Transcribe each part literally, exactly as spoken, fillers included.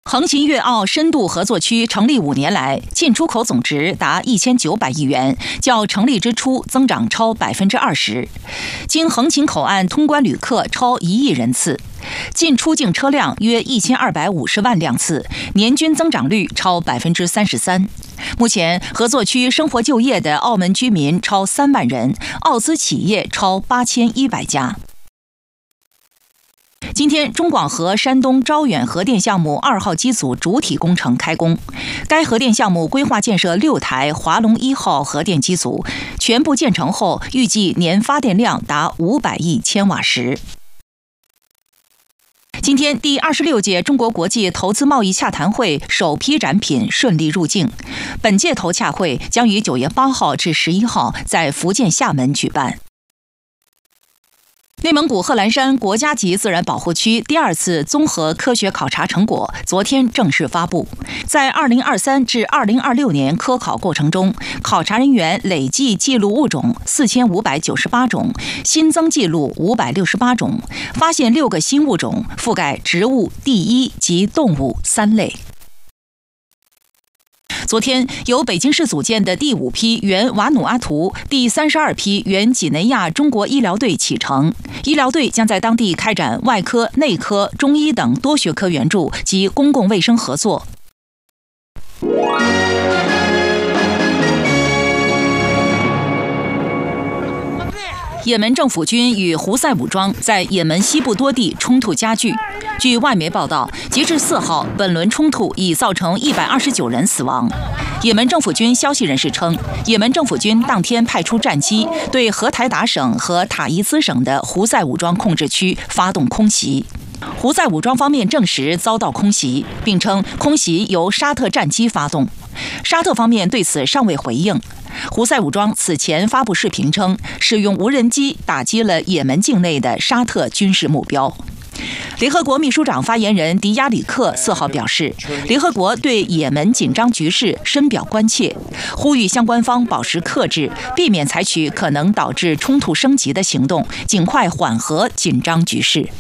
横琴粤澳深度合作区成立五年来，进出口总值达一千九百亿元，较成立之初增长超百分之二十。经横琴口岸通关旅客超一亿人次，进出境车辆约一千二百五十万辆次，年均增长率超百分之三十三。目前，合作区生活就业的澳门居民超三万人，澳资企业超八千一百家。今天，中广核山东招远核电项目二号机组主体工程开工。该核电项目规划建设六台华龙一号核电机组，全部建成后，预计年发电量达五百亿千瓦时。今天，第二十六届中国国际投资贸易洽谈会首批展品顺利入境。本届投洽会将于九月八号至十一号在福建厦门举办。内蒙古贺兰山国家级自然保护区第二次综合科学考察成果昨天正式发布。在二零二三至二零二六年科考过程中，考察人员累计记录物种四千五百九十八种，新增记录五百六十八种，发现六个新物种，覆盖植物、地衣及动物三类。昨天，由北京市组建的第五批原瓦努阿图、第三十二批原几内亚中国医疗队启程。医疗队将在当地开展外科、内科、中医等多学科援助及公共卫生合作。也门政府军与胡塞武装在也门西部多地冲突加剧。据外媒报道，截至四号，本轮冲突已造成一百二十九人死亡。也门政府军消息人士称，也门政府军当天派出战机对荷台达省和塔伊兹省的胡塞武装控制区发动空袭。胡塞武装方面证实遭到空袭，并称空袭由沙特战机发动。沙特方面对此尚未回应。胡塞武装此前发布视频称，使用无人机打击了也门境内的沙特军事目标。联合国秘书长发言人迪亚里克四号表示，联合国对也门紧张局势深表关切，呼吁相关方保持克制，避免采取可能导致冲突升级的行动，尽快缓和紧张局势。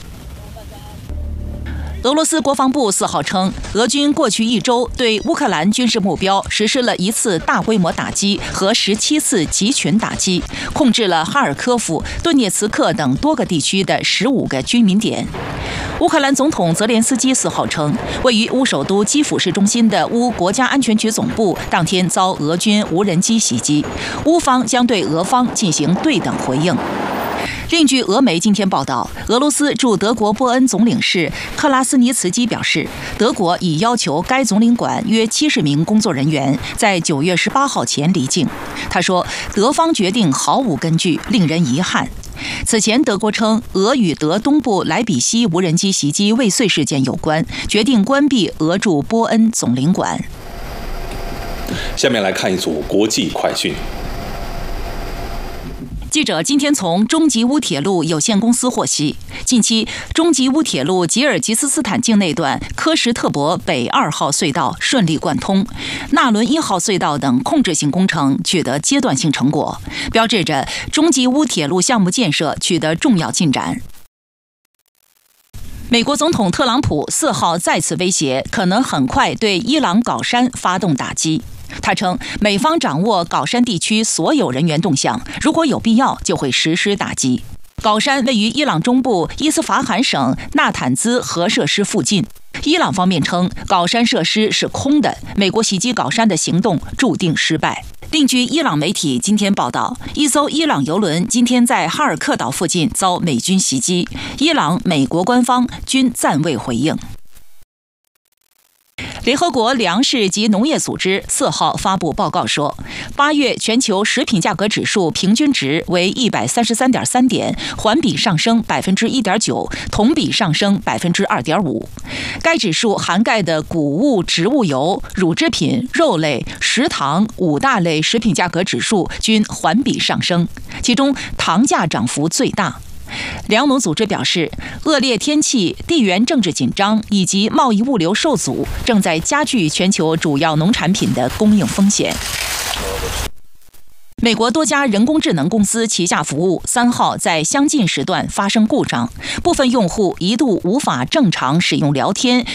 俄罗斯国防部四号称，俄军过去一周对乌克兰军事目标实施了一次大规模打击和十七次集群打击，控制了哈尔科夫、顿涅茨克等多个地区的十五个居民点。乌克兰总统泽连斯基四号称，位于乌首都基辅市中心的乌国家安全局总部当天遭俄军无人机袭击，乌方将对俄方进行对等回应。另据俄媒今天报道，俄罗斯驻德国波恩总领事克拉斯尼茨基表示，德国已要求该总领馆约七十名工作人员在九月十八号前离境。他说，德方决定毫无根据，令人遗憾。此前，德国称俄与德东部莱比锡无人机袭击未遂事件有关，决定关闭俄驻波恩总领馆。 下面来看一组国际快讯。 记者今天从中吉乌铁路有限公司获悉，近期中吉乌铁路吉尔吉斯斯坦境内段科什特伯北二号隧道顺利贯通，纳伦一号隧道等控制性工程取得阶段性成果，标志着中吉乌铁路项目建设取得重要进展。美国总统特朗普四号再次威胁，可能很快对伊朗搞山发动打击。他称，美方掌握搞山地区所有人员动向，如果有必要，就会实施打击。搞山位于伊朗中部伊斯法罕省纳坦兹核设施附近。伊朗方面称，搞山设施是空的，美国袭击搞山的行动注定失败。另据伊朗媒体今天报道，一艘伊朗油轮今天在哈尔克岛附近遭美军袭击，伊朗、美国官方均暂未回应。联合国粮食及农业组织四号发布报告说，八月全球食品价格指数平均值为一百三十三点三点，环比上升百分之一点九，同比上升百分之二点五。该指数涵盖的谷物、植物油、乳制品、肉类、食糖五大类食品价格指数均环比上升，其中糖价涨幅最大。粮农组织表示，恶劣天气、地缘政治紧张以及贸易物流受阻，正在加剧全球主要农产品的供应风险。美国多家人工智能公司旗下服务三号在相近时段发生故障，部分用户一度无法正常使用聊天